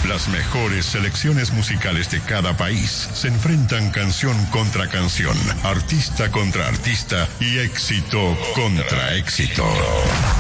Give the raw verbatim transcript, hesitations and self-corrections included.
Las mejores selecciones musicales de cada país se enfrentan canción contra canción, artista contra artista y éxito contra éxito.